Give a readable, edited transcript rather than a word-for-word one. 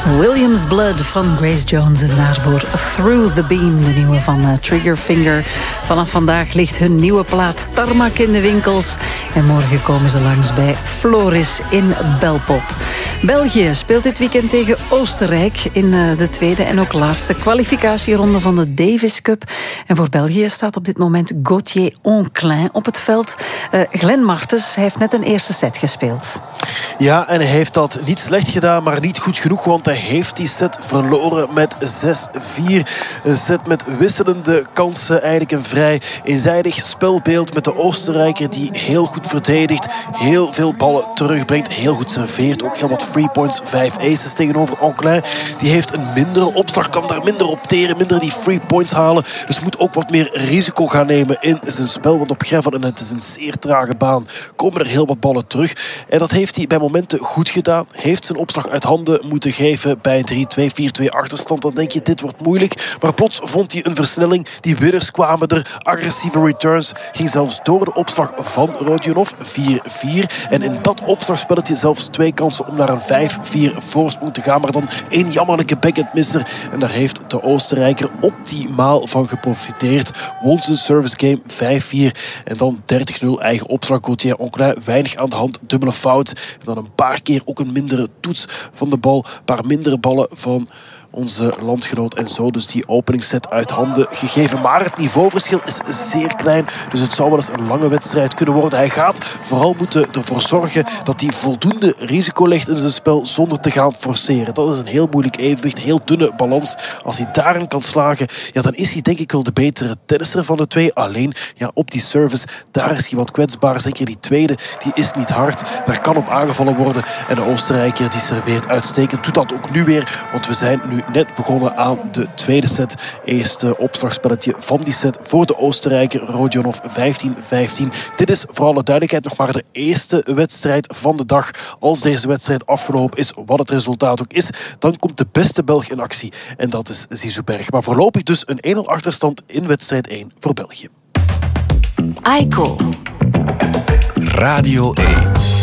Williams Blood van Grace Jones en daarvoor Through the Beam, de nieuwe van Triggerfinger. Vanaf vandaag ligt hun nieuwe plaat Tarmac in de winkels. En morgen komen ze langs bij Floris in Belpop. België speelt dit weekend tegen Oostenrijk in de tweede en ook laatste kwalificatieronde van de Davis Cup. En voor België staat op dit moment Gauthier Onclin op het veld. Glenn Martens heeft net een eerste set gespeeld. Ja, en hij heeft dat niet slecht gedaan, maar niet goed genoeg, want hij heeft die set verloren met 6-4. Een set met wisselende kansen, eigenlijk een vrij eenzijdig spelbeeld met de Oostenrijker die heel goed verdedigt, heel veel ballen terugbrengt, heel goed serveert, ook heel wat free points, 5 aces tegenover Onclin. Die heeft een mindere opslag, kan daar minder op teren, minder die free points halen, dus moet ook wat meer risico gaan nemen in zijn spel, want op gravel, en het is een zeer trage baan, komen er heel wat ballen terug. En dat heeft hij bij momenten goed gedaan. Heeft zijn opslag uit handen moeten geven bij 3-2, 4-2 achterstand. Dan denk je, dit wordt moeilijk. Maar plots vond hij een versnelling. Die winners kwamen er. Agressieve returns. Ging zelfs door de opslag van Rodionov. 4-4. En in dat opslagspelletje zelfs 2 kansen om naar een 5-4 voorsprong te gaan. Maar dan 1 jammerlijke backhandmisser. En daar heeft de Oostenrijker optimaal van geprofiteerd. Won zijn service game 5-4. En dan 30-0 eigen opslag. Gauthier Onclin weinig aan de hand. Dubbele fout. En dan een paar keer ook een mindere toets van de bal. Een paar mindere ballen van onze landgenoot. En zo dus die openingsset uit handen gegeven. Maar het niveauverschil is zeer klein. Dus het zou wel eens een lange wedstrijd kunnen worden. Hij gaat vooral moeten ervoor zorgen dat hij voldoende risico legt in zijn spel zonder te gaan forceren. Dat is een heel moeilijk evenwicht. Heel dunne balans. Als hij daarin kan slagen, ja, dan is hij denk ik wel de betere tennisser van de twee. Alleen ja, op die service, daar is hij wat kwetsbaar. Zeker die tweede, die is niet hard. Daar kan op aangevallen worden. En de Oostenrijker die serveert uitstekend. Doet dat ook nu weer. Want we zijn nu net begonnen aan de tweede set. Eerste opslagspelletje van die set voor de Oostenrijker Rodionov 15-15. Dit is voor alle duidelijkheid nog maar de eerste wedstrijd van de dag. Als deze wedstrijd afgelopen is, wat het resultaat ook is, dan komt de beste Belg in actie. En dat is Zizou Berg. Maar voorlopig dus een 1-0 achterstand in wedstrijd 1 voor België. Aiko. Radio 1.